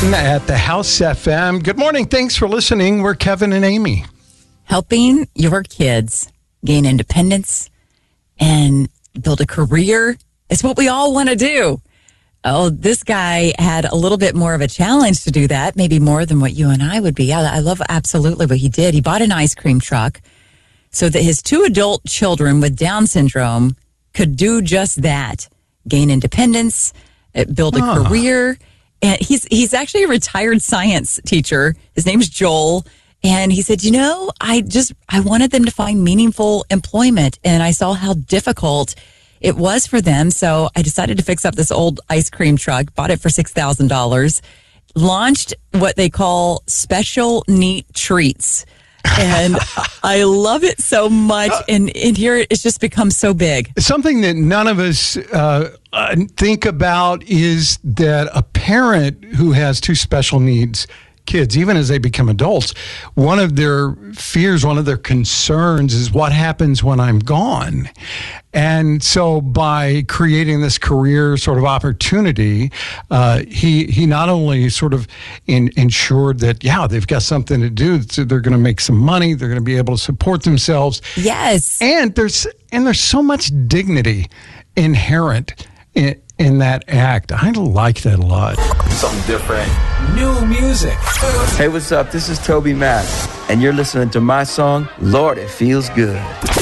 At the House FM. Good morning. Thanks for listening. We're Kevin and Amy. Helping your kids gain independence and build a career is what we all want to do. Oh, this guy had a little bit more of a challenge to do that, maybe more than what you and I would be. I love absolutely what he did. He bought an ice cream truck so that his 2 adult children with Down syndrome could do just that, gain independence, build a career. And he's actually a retired science teacher. His name's Joel. And he said, I wanted them to find meaningful employment. And I saw how difficult it was for them. So I decided to fix up this old ice cream truck, bought it for $6,000, launched what they call special neat treats. And I love it so much. And here it's just become so big. Something that none of us think about is that a parent who has 2 special needs kids, even as they become adults, one of their fears, one of their concerns is what happens when I'm gone. And so by creating this career sort of opportunity, he not only sort of ensured that, they've got something to do, so they're going to make some money, they're going to be able to support themselves. Yes. And there's so much dignity inherent in that act. I like that a lot. Something different. New music. Hey, what's up? This is Toby Mac, and you're listening to my song, Lord, It Feels Good.